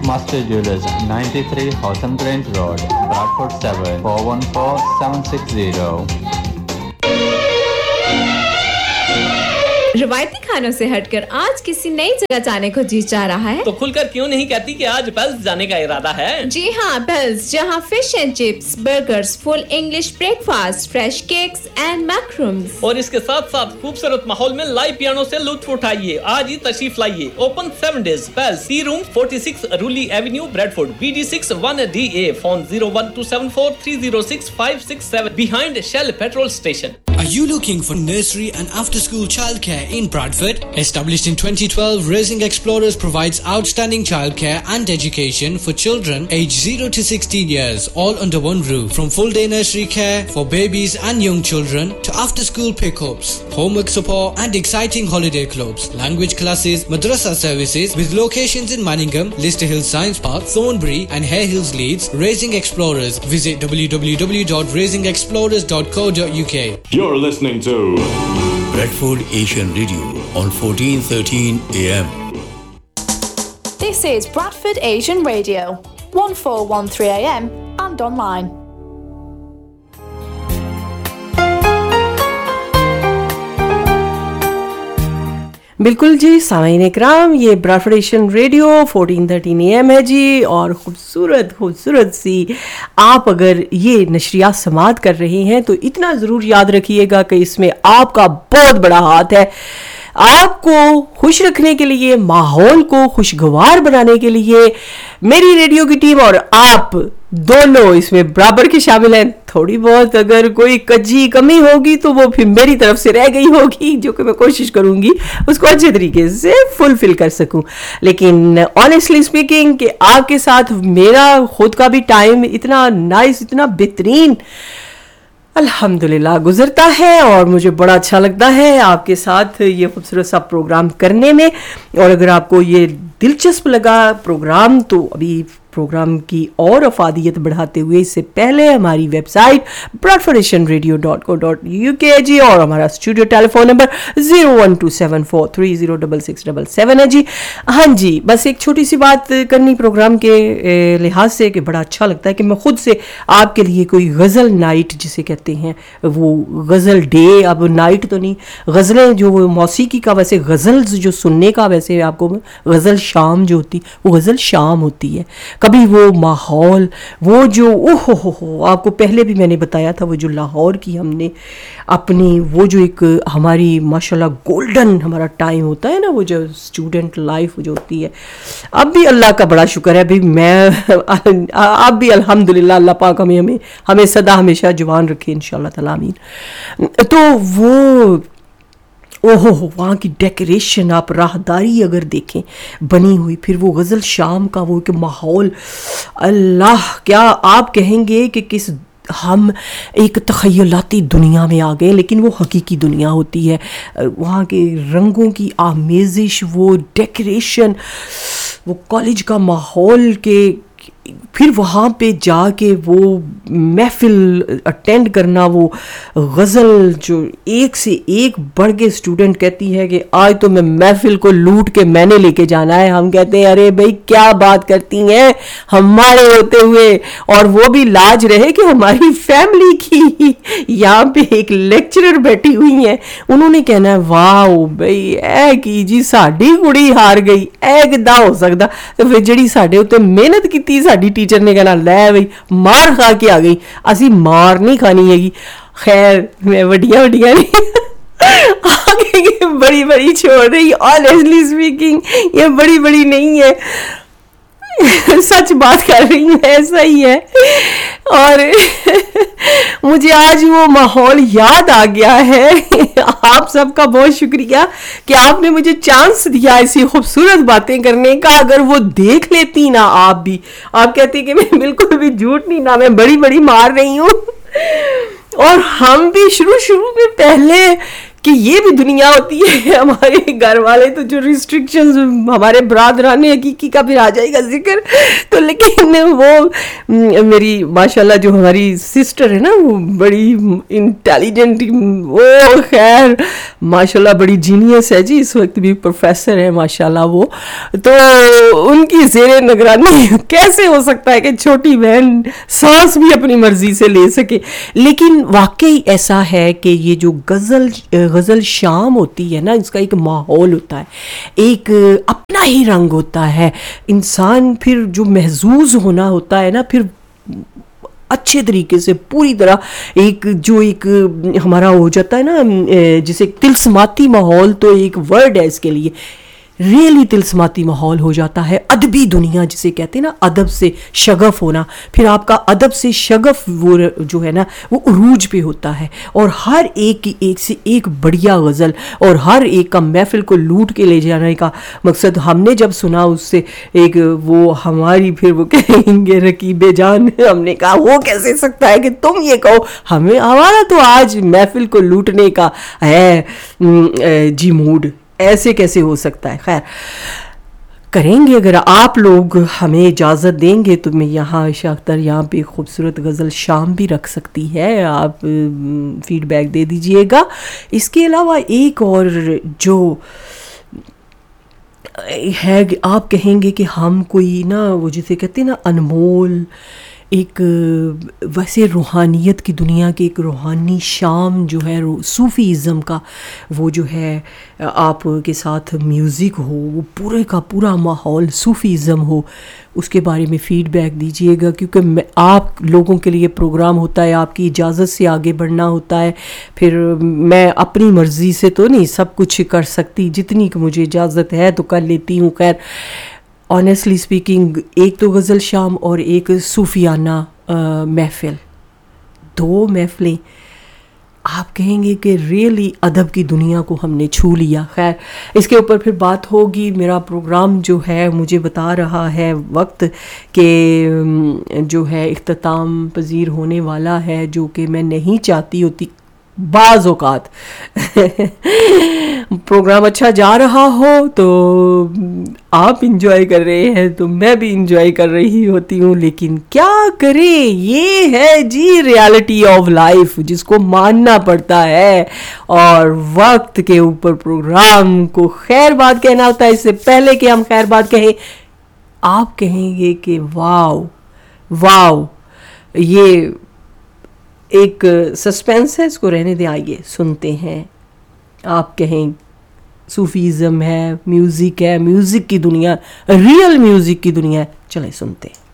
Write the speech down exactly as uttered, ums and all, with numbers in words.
Master Jewelers, ninety-three Hotham Grange Road, Bradford seven four one four seven six zero. روایتی کھانوں سے ہٹ کر آج کسی نئی جگہ جانے کو جی چاہ رہا ہے تو کھل کر کیوں نہیں کہتی کہ آج پیلس جانے کا ارادہ ہے؟ جی ہاں، پیلس، جہاں fish and chips, burgers, full English break fast, fresh cakes and میکرومز اور اس کے ساتھ ساتھ خوبصورت ماحول میں لائیو پیانو سے لطف اٹھائیے. آج ہی تشریف لائیے. Open seven days. Palace, C room forty six رولی avenue, Bradford, B D six one D A. Phone zero one to seven four three zero six five six seven behind Shell petrol station. Are you looking for nursery and after-school childcare in Bradford? Established in twenty twelve, Raising Explorers provides outstanding childcare and education for children aged zero to sixteen years, all under one roof. From full-day nursery care for babies and young children to after-school pickups, homework support and exciting holiday clubs, language classes, madrasa services with locations in Manningham, Lister Hill Science Park, Thornbury and Hare Hills Leeds. Raising Explorers. Visit w w w dot raising explorers dot co dot u k. You're listening to Bradford Asian Radio on fourteen thirteen A M. This is Bradford Asian Radio, fourteen thirteen A M and online. بالکل جی سامعین اکرام، یہ براڈفورڈ Asian radio fourteen thirteen A M ہے جی. اور خوبصورت خوبصورت سی آپ اگر یہ نشریات سماعت کر رہے ہیں تو اتنا ضرور یاد رکھیے گا کہ اس میں آپ کا بہت بڑا ہاتھ ہے. آپ کو خوش رکھنے کے لیے، ماحول کو خوشگوار بنانے کے لیے میری ریڈیو کی ٹیم اور آپ دونوں اس میں برابر کے شامل ہیں. تھوڑی بہت اگر کوئی کجی کمی ہوگی تو وہ پھر میری طرف سے رہ گئی ہوگی، جو کہ میں کوشش کروں گی اس کو اچھے طریقے سے فلفل کر سکوں. لیکن آنیسٹلی اسپیکنگ کہ آپ کے ساتھ میرا خود کا بھی ٹائم اتنا نائس، اتنا بہترین الحمدللہ گزرتا ہے اور مجھے بڑا اچھا لگتا ہے آپ کے ساتھ یہ خوبصورت سا پروگرام کرنے میں. اور اگر آپ کو یہ دلچسپ لگا پروگرام تو ابھی پروگرام کی اور افادیت بڑھاتے ہوئے اس سے پہلے ہماری web site براڈفورڈ Asian radio dot کو ڈاٹ یو کے جی اور ہمارا studio tele phone number zero one to seven four three zero double six double seven ہے جی. ہاں جی، بس ایک چھوٹی سی بات کرنی پروگرام کے لحاظ سے کہ بڑا اچھا لگتا ہے کہ میں خود سے آپ کے لیے کوئی غزل نائٹ جسے کہتے ہیں، وہ غزل ڈے، اب نائٹ تو نہیں، غزلیں جو وہ موسیقی کا، ویسے غزلز جو سننے کا، ویسے آپ کو غزل شام جو ہوتی وہ غزل شام ہوتی ہے. کبھی وہ ماحول، وہ جو اوہ ہو ہو آپ کو پہلے بھی میں نے بتایا تھا، وہ جو لاہور کی ہم نے اپنی وہ جو ایک ہماری ماشاءاللہ گولڈن ہمارا ٹائم ہوتا ہے نا، وہ جو اسٹوڈنٹ لائف جو ہوتی ہے. اب بھی اللہ کا بڑا شکر ہے، ابھی میں اب بھی الحمدللہ اللہ پاک ہمیں ہمیں ہمیں سدا ہمیشہ جوان رکھے انشاءاللہ تعالی آمین. تو وہ اوہو ہو وہاں کی ڈیکوریشن، آپ راہداری اگر دیکھیں بنی ہوئی، پھر وہ غزل شام کا وہ کہ ماحول، اللہ کیا آپ کہیں گے کہ کس ہم ایک تخیلاتی دنیا میں آ گئے، لیکن وہ حقیقی دنیا ہوتی ہے. وہاں کے رنگوں کی آمیزش، وہ ڈیکوریشن، وہ کالج کا ماحول کے، پھر وہاں پہ جا کے وہ محفل اٹینڈ کرنا، وہ غزل جو ایک سے ایک بڑھ کے اسٹوڈنٹ کہتی ہے کہ آج تو میں محفل کو لوٹ کے میں نے لے کے جانا ہے. ہم کہتے ہیں ارے بھائی کیا بات کرتی ہیں ہمارے ہوتے ہوئے، اور وہ بھی لاج رہے کہ ہماری فیملی کی یہاں پہ ایک لیکچرر بیٹھی ہوئی ہیں، انہوں نے کہنا ہے واو بھائی اے کی جی ساڈی کڑی ہار گئی، اے کدا ہو سکتا. تو پھر جڑی ساڈے اوتے محنت کیتی ساڈی ٹیچر نے کہنا لے بھائی مار کھا کے آ گئی، اسی مار نہیں کھانی ہے گی. خیر میں وڈیاں وڈیاں نہیں آگے بڑی بڑی چھوڑ رہی، آنیسٹلی اسپیکنگ یہ بڑی بڑی نہیں ہے، سچ بات کر رہی ہوں، ایسا ہی ہے. اور مجھے آج وہ ماحول یاد آ گیا ہے. آپ سب کا بہت شکریہ کہ آپ نے مجھے چانس دیا ایسی خوبصورت باتیں کرنے کا. اگر وہ دیکھ لیتی نا آپ بھی، آپ کہتی کہ میں بالکل بھی جھوٹ نہیں، نہ میں بڑی بڑی مار رہی ہوں. اور ہم بھی شروع شروع میں پہلے کہ یہ بھی دنیا ہوتی ہے. ہمارے گھر والے تو جو ریسٹرکشنز ہمارے برادران حقیقی کا پھر آ جائے گا ذکر, تو لیکن وہ میری ماشاءاللہ جو ہماری سسٹر ہے نا وہ بڑی انٹیلیجنٹ, وہ خیر ماشاءاللہ بڑی جینیس ہے جی, اس وقت بھی پروفیسر ہے ماشاءاللہ وہ, تو ان کی زیر نگرانی کیسے ہو سکتا ہے کہ چھوٹی بہن سانس بھی اپنی مرضی سے لے سکے. لیکن واقعی ایسا ہے کہ یہ جو غزل غزل شام ہوتی ہے نا, اس کا ایک ماحول ہوتا ہے, ایک اپنا ہی رنگ ہوتا ہے. انسان پھر جو محظوظ ہونا ہوتا ہے نا, پھر اچھے طریقے سے پوری طرح ایک جو ایک ہمارا ہو جاتا ہے نا, جسے تلسماتی ماحول, تو ایک ورڈ ہے اس کے لیے, ریئلی تلسماتی ماحول ہو جاتا ہے. ادبی دنیا جسے کہتے ہیں نا, ادب سے شغف ہونا, پھر آپ کا ادب سے شغف وہ جو ہے نا وہ عروج پہ ہوتا ہے, اور ہر ایک کی ایک سے ایک بڑھیا غزل, اور ہر ایک کا محفل کو لوٹ کے لے جانے کا مقصد. ہم نے جب سنا اس سے ایک وہ ہماری پھر وہ کہیں گے رقیب جان, ہم نے کہا وہ کیسے سکتا ہے کہ تم یہ کہو, ہمیں ہمارا تو آج محفل کو لوٹنے کا ہے جی موڈ, ایسے کیسے ہو سکتا ہے. خیر کریں گے اگر آپ لوگ ہمیں اجازت دیں گے تو میں یہاں عائشہ اختر یہاں پہ خوبصورت غزل شام بھی رکھ سکتی ہے, آپ فیڈ بیک دے دیجئے گا. اس کے علاوہ ایک اور جو ہے, آپ کہیں گے کہ ہم کوئی نا وہ جسے کہتے ہیں نا انمول, ایک ویسے روحانیت کی دنیا کے ایک روحانی شام جو ہے صوفی ازم کا, وہ جو ہے آپ کے ساتھ میوزک ہو, وہ پورے کا پورا ماحول صوفی ازم ہو, اس کے بارے میں فیڈ بیک دیجیے گا, کیونکہ میں آپ لوگوں کے لیے پروگرام ہوتا ہے, آپ کی اجازت سے آگے بڑھنا ہوتا ہے. پھر میں اپنی مرضی سے تو نہیں سب کچھ کر سکتی, جتنی کہ مجھے اجازت ہے تو کر لیتی ہوں. خیر آنیسٹلی اسپیکنگ, ایک تو غزل شام اور ایک صوفیانہ محفل, دو محفلیں آپ کہیں گے کہ ریئلی ادب کی دنیا کو ہم نے چھو لیا. خیر اس کے اوپر پھر بات ہوگی. میرا پروگرام جو ہے مجھے بتا رہا ہے وقت کہ جو ہے اختتام پذیر ہونے والا ہے, جو کہ میں نہیں چاہتی ہوتی بعض اوقات پروگرام اچھا جا رہا ہو تو آپ انجوائے کر رہے ہیں تو میں بھی انجوائے کر رہی ہوتی ہوں, لیکن کیا کریں, یہ ہے جی ریالٹی آف لائف جس کو ماننا پڑتا ہے, اور وقت کے اوپر پروگرام کو خیر بات کہنا ہوتا ہے. اس سے پہلے کہ ہم خیر بات کہیں, آپ کہیں گے کہ واو واو, یہ ایک سسپینس ہے, اس کو رہنے دیں, آئیے سنتے ہیں. آپ کہیں صوفیزم ہے, میوزک ہے, میوزک کی دنیا, ریئل میوزک کی دنیا ہے, چلیں سنتے ہیں.